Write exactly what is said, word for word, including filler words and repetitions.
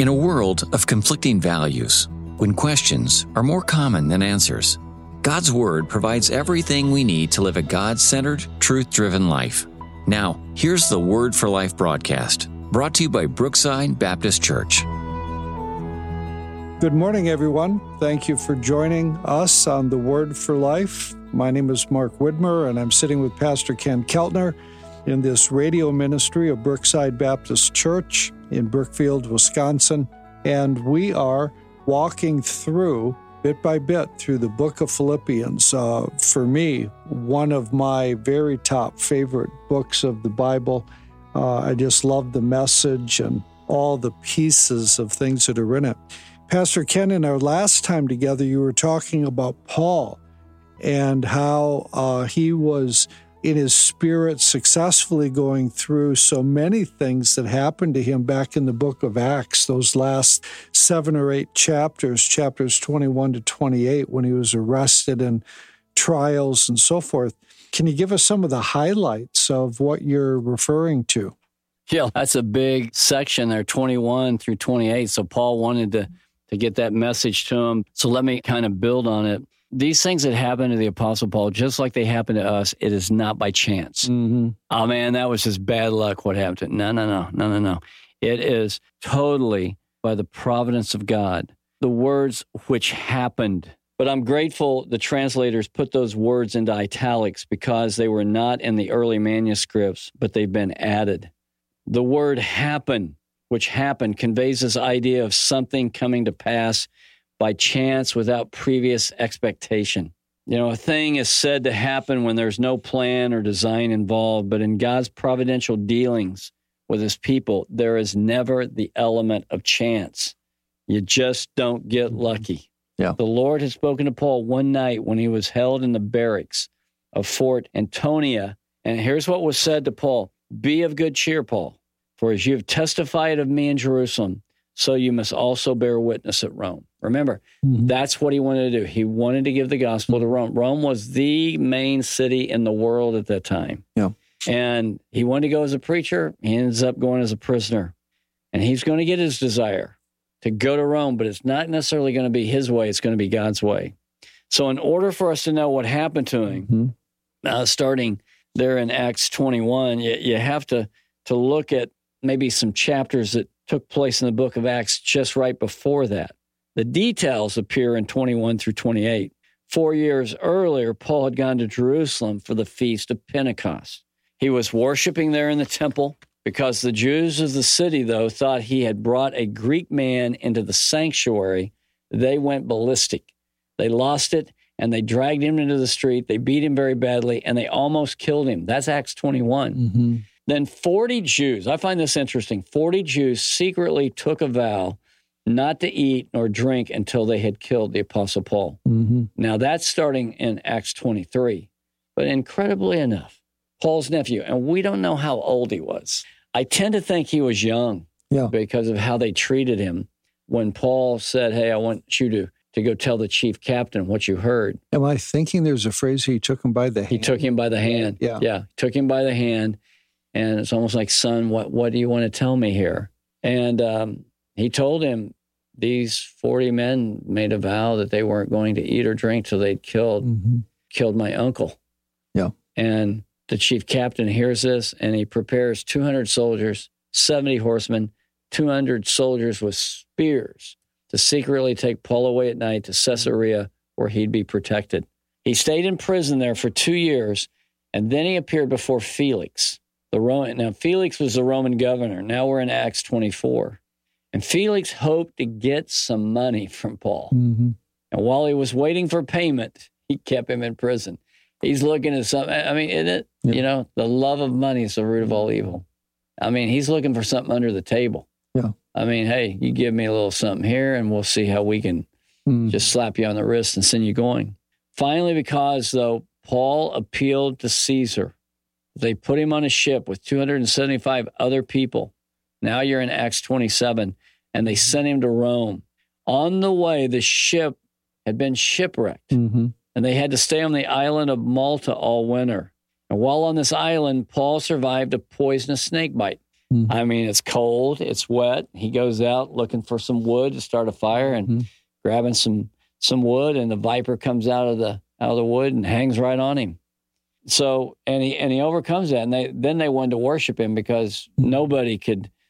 In a world of conflicting values, when questions are more common than answers, God's Word provides everything we need to live a God-centered, truth-driven life. Now, here's the Word for Life broadcast, brought to you by Brookside Baptist Church. Good morning, everyone. Thank you for joining us on the Word for Life. My name is Mark Widmer, and I'm sitting with Pastor Ken Keltner in this radio ministry of Brookside Baptist Church in Brookfield, Wisconsin. And we are walking through, bit by bit, through the book of Philippians. Uh, for me, one of my very top favorite books of the Bible. Uh, I just love the message and all the pieces of things that are in it. Pastor Ken, in our last time together, you were talking about Paul and how uh, he was in his spirit successfully going through so many things that happened to him back in the book of Acts, those last seven or eight chapters, chapters twenty-one to twenty-eight, when he was arrested and trials and so forth. Can you give us some of the highlights of what you're referring to? Yeah, that's a big section there, twenty-one through twenty-eight. So Paul wanted to, to get that message to him. So let me kind of build on it. These things that happened to the Apostle Paul, just like they happened to us, it is not by chance. Mm-hmm. Oh, man, that was just bad luck what happened to him. No, no, no, no, no, no. It is totally by the providence of God. The words which happened. But I'm grateful the translators put those words into italics because they were not in the early manuscripts, but they've been added. The word happen, which happened, conveys this idea of something coming to pass by chance without previous expectation. You know, a thing is said to happen when there's no plan or design involved, but in God's providential dealings with his people, there is never the element of chance. You just don't get lucky. Yeah. The Lord had spoken to Paul one night when he was held in the barracks of Fort Antonia, and here's what was said to Paul: "Be of good cheer, Paul, for as you have testified of me in Jerusalem, so you must also bear witness at Rome." Remember, mm-hmm. that's what he wanted to do. He wanted to give the gospel to Rome. Rome was the main city in the world at that time. Yeah. And he wanted to go as a preacher. He ends up going as a prisoner. And he's going to get his desire to go to Rome, but it's not necessarily going to be his way. It's going to be God's way. So in order for us to know what happened to him, mm-hmm. uh, starting there in Acts twenty-one, you, you have to, to look at maybe some chapters that took place in the book of Acts just right before that. The details appear in twenty-one through twenty-eight. Four years earlier, Paul had gone to Jerusalem for the Feast of Pentecost. He was worshiping there in the temple because the Jews of the city, though, thought he had brought a Greek man into the sanctuary. They went ballistic. They lost it, and they dragged him into the street. They beat him very badly, and they almost killed him. That's Acts twenty-one. Mm-hmm. Then forty Jews, I find this interesting, forty Jews secretly took a vow not to eat nor drink until they had killed the Apostle Paul. Mm-hmm. Now, that's starting in Acts twenty-three. But incredibly enough, Paul's nephew, and we don't know how old he was. I tend to think he was young yeah. because of how they treated him. When Paul said, "Hey, I want you to, to go tell the chief captain what you heard." Am I thinking there's a phrase, he took him by the hand? He took him by the hand. Yeah. Yeah, took him by the hand. And it's almost like, "Son, what, what do you want to tell me here?" And um, he told him these forty men made a vow that they weren't going to eat or drink till they'd killed, mm-hmm. killed my uncle. Yeah. And the chief captain hears this, and he prepares two hundred soldiers, seventy horsemen, two hundred soldiers with spears to secretly take Paul away at night to Caesarea where he'd be protected. He stayed in prison there for two years, and then he appeared before Felix. The Roman, now, Felix was the Roman governor. Now we're in Acts twenty-four. And Felix hoped to get some money from Paul. Mm-hmm. And while he was waiting for payment, he kept him in prison. He's looking at something. I mean, isn't it? Yeah. You know, the love of money is the root of all evil. I mean, he's looking for something under the table. Yeah. I mean, hey, you give me a little something here, and we'll see how we can mm. just slap you on the wrist and send you going. Finally, because, though, Paul appealed to Caesar, they put him on a ship with two hundred seventy-five other people. Now you're in Acts twenty-seven, and they sent him to Rome. On the way, the ship had been shipwrecked, mm-hmm. and they had to stay on the island of Malta all winter. And while on this island, Paul survived a poisonous snake bite. Mm. I mean, it's cold, it's wet. He goes out looking for some wood to start a fire and Mm. grabbing some some wood, and the viper comes out of the out of the wood and hangs right on him. So and he and he overcomes that, and they then they wanted to worship him because Mm. nobody could